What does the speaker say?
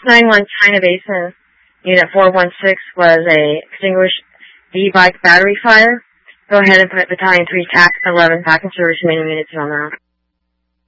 691 China Basin, Unit 416 was a extinguished e-bike battery fire. Go ahead and put Battalion 3 TAC 11 back in service, remaining units on the round.